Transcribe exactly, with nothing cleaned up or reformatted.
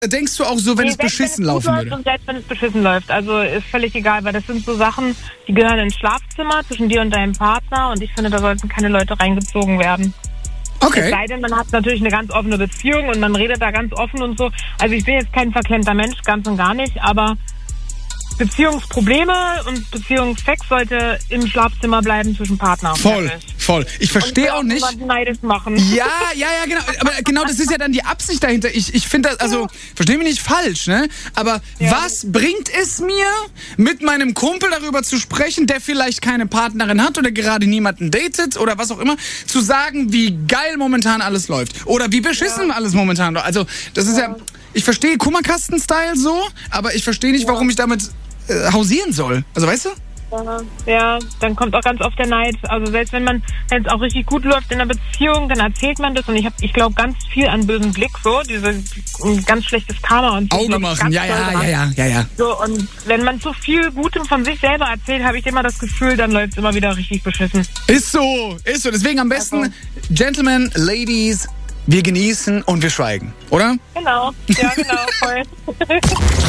denkst du auch so, wenn Nee, es beschissen laufen läuft würde? Und selbst wenn es beschissen läuft. Also ist völlig egal, weil das sind so Sachen, die gehören ins Schlafzimmer zwischen dir und deinem Partner und ich finde, da sollten keine Leute reingezogen werden. Es Okay. sei denn, man hat natürlich eine ganz offene Beziehung und man redet da ganz offen und so. Also ich bin jetzt kein verklemmter Mensch, ganz und gar nicht, aber Beziehungsprobleme und Beziehungssex sollte im Schlafzimmer bleiben zwischen Partner. Voll, voll. Ich verstehe auch nicht. Niemanden neidisch machen. Ja, ja, ja, genau. Aber genau das ist ja dann die Absicht dahinter. Ich, ich finde das, also, versteh mich nicht falsch, ne? Aber Ja. was bringt es mir, mit meinem Kumpel darüber zu sprechen, der vielleicht keine Partnerin hat oder gerade niemanden datet oder was auch immer, zu sagen, wie geil momentan alles läuft. Oder wie beschissen Ja. alles momentan läuft. Also, das ist ja, Ja. ich verstehe Kummerkasten-Style so, aber ich verstehe nicht, warum ich damit äh, hausieren soll. Also, weißt du? Ja, ja, dann kommt auch ganz oft der Neid. Also selbst wenn man, wenn es auch richtig gut läuft in der Beziehung, dann erzählt man das und ich habe, ich glaube, ganz viel an bösen Blick, so, diese ein ganz schlechtes Karma und so. Auge glaub ich, machen, ganz ja, doll ja, dran. ja, ja, ja, ja. So, und wenn man zu viel Gutem von sich selber erzählt, habe ich immer das Gefühl, dann läuft es immer wieder richtig beschissen. Ist so, ist so. Deswegen am besten, Also. Gentlemen, Ladies, wir genießen und wir schweigen, oder? Genau, ja, genau, voll.